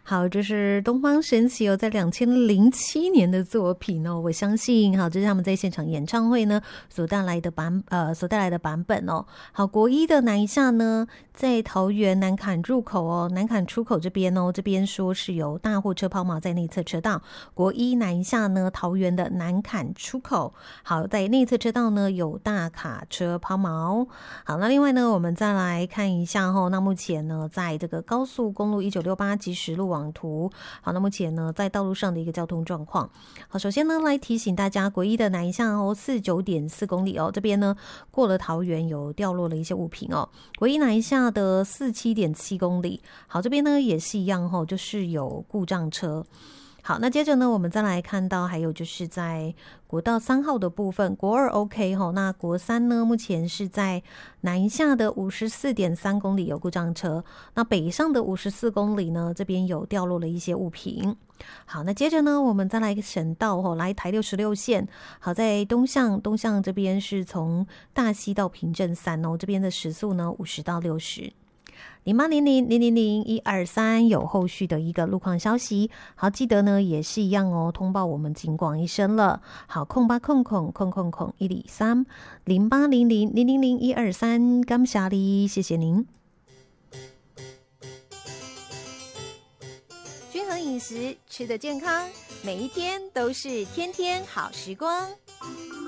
好，这是东方神起在2007年的作品哦。我相信，好，这是他们在现场演唱会呢所带来的版本哦。好，国一的南一下呢，在桃园南坎入口哦，南坎出口这边哦，这边说是有大货车抛锚在内侧车道。国一南一下呢，桃园的南坎出口，好，在内侧车道呢有大卡车抛锚。好，那另外呢，我们再来看一下那目前呢，在这个高速公路1968即时路网图，好，那目前呢，在道路上的一个交通状况。好，首先呢，来提醒大家，国一的南一下49.4公里这边呢，过了桃园有掉落了一些物品国一南一下的47.7公里，好，这边呢也是一样就是有故障车。好，那接着呢，我们再来看到还有就是在国道3号的部分，国二 OK 那国三呢，目前是在南一下的54.3公里有故障车，那北上的54公里呢，这边有掉落了一些物品。好，那接着呢，我们再来省道来台66线，好，在东向这边是从大溪到平镇3这边的时速呢50到60。0800000123有后续的一个路况消息，好，记得呢也是一样通报我们警广一声了。好，0800000123 0800000123，感谢你，谢谢您。均衡饮食，吃得健康，每一天都是天天好时光。